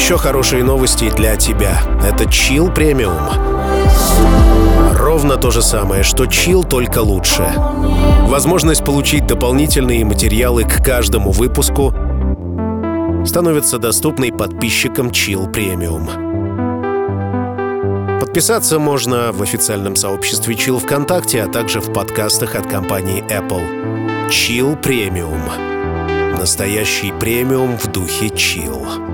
еще хорошие новости для тебя. Это Chill Premium. Ровно то же самое, что Chill, только лучше. Возможность получить дополнительные материалы к каждому выпуску становится доступной подписчикам Chill Premium. Подписаться можно в официальном сообществе Chill ВКонтакте, а также в подкастах от компании Apple. Chill Premium. Настоящий премиум в духе Chill.